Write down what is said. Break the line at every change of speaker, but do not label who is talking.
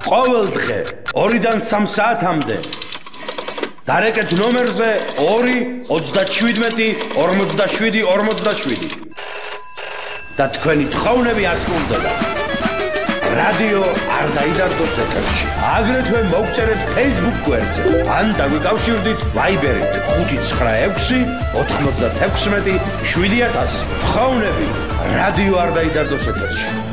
ყოველდღე 2-დან 3 საათამდე დარეკეთ ნომერზე 2 37 47 47 და თქვენი თხოვნები ასრულდება რადიო არ დაიდარდოს ეთერში. აგრეთვე მოგწერეთ Facebook გვერდზე ან დაგვიკავშირდით Viber-ით 596 96 7000. თხოვნები რადიო არ დაიდარდოს ეთერში.